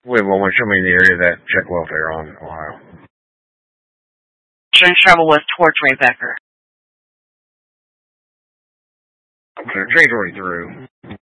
Wait, well, show me the area that check welfare on Ohio. Insurance travel was towards Ray Becker. Okay, train's already through.